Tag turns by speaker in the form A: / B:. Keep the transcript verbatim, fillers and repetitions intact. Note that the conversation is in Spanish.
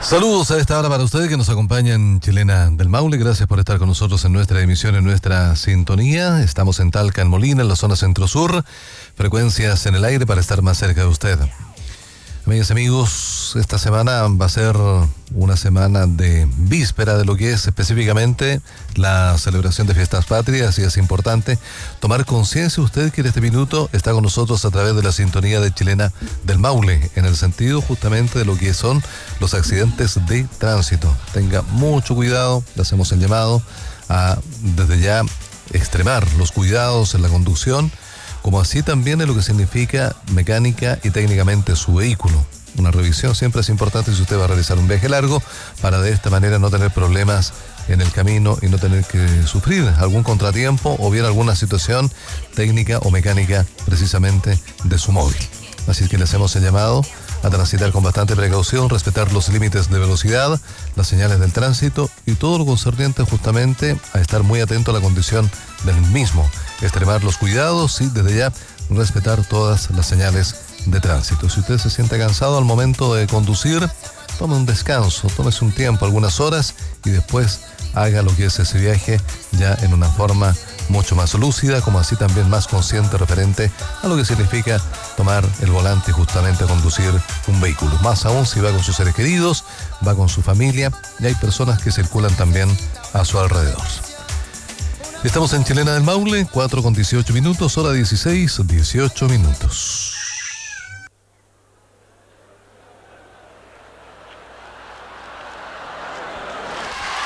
A: Saludos a esta hora para ustedes que nos acompañan, Chilena del Maule. Gracias por estar con nosotros en nuestra emisión, en nuestra sintonía. Estamos en Talca, en Molina, en la zona centro-sur. Frecuencias en el aire para estar más cerca de usted. Amigas y amigos, esta semana va a ser una semana de víspera de lo que es específicamente la celebración de Fiestas Patrias, y es importante tomar conciencia. Usted que en este minuto está con nosotros a través de la sintonía de Chilena del Maule, en el sentido justamente de lo que son los accidentes de tránsito. Tenga mucho cuidado, le hacemos el llamado a desde ya extremar los cuidados en la conducción, como así también en lo que significa mecánica y técnicamente su vehículo. Una revisión siempre es importante si usted va a realizar un viaje largo, para de esta manera no tener problemas en el camino y no tener que sufrir algún contratiempo o bien alguna situación técnica o mecánica precisamente de su móvil. Así que le hacemos el llamado a transitar con bastante precaución, respetar los límites de velocidad, las señales del tránsito y todo lo concerniente justamente a estar muy atento a la condición del mismo. Extremar los cuidados y desde ya respetar todas las señales de tránsito. Si usted se siente cansado al momento de conducir, tome un descanso, tómese un tiempo, algunas horas, y después haga lo que es ese viaje ya en una forma mucho más lúcida, como así también más consciente referente a lo que significa tomar el volante y justamente conducir un vehículo. Más aún si va con sus seres queridos, va con su familia, y hay personas que circulan también a su alrededor. Estamos en Chilena del Maule, cuatro con dieciocho minutos, hora dieciséis, dieciocho minutos.